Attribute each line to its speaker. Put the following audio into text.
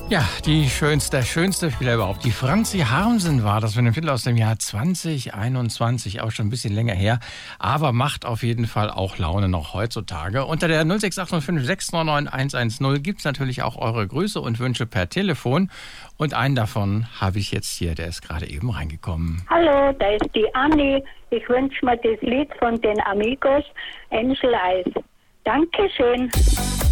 Speaker 1: Ja, der schönste Spieler überhaupt. Die Franzi Harmsen war das mit dem Titel aus dem Jahr 2021, auch schon ein bisschen länger her. Aber macht auf jeden Fall auch Laune noch heutzutage. Unter der 06805 699 110 gibt's natürlich auch eure Grüße und Wünsche per Telefon. Und einen davon habe ich jetzt hier, der ist gerade eben reingekommen.
Speaker 2: Hallo, da ist die Anni. Ich wünsche mir das Lied von den Amigos, Angel Eyes. Dankeschön.